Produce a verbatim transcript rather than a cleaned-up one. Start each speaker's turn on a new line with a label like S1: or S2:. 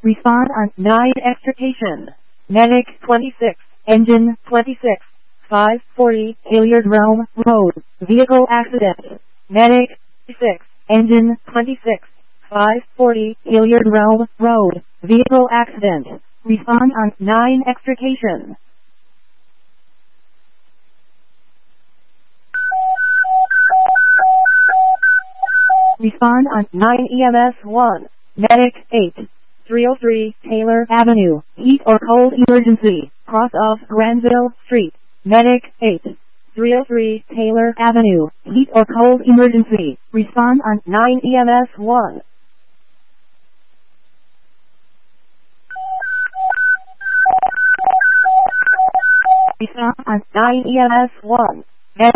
S1: Respond on nine extrication. Medic twenty-six, engine twenty-six, five forty, Hilliard Rome Road, vehicle accident. Medic six, engine twenty-six, five forty, Hilliard Rome Road, vehicle accident. Respond on nine extrication. Respond on nine E M S one. Medic eight, three oh three, Taylor Avenue, heat or cold emergency, cross off Granville Street. Medic eight, three oh three, Taylor Avenue, heat or cold emergency. Respond on nine E M S one. Respond on nine E M S one.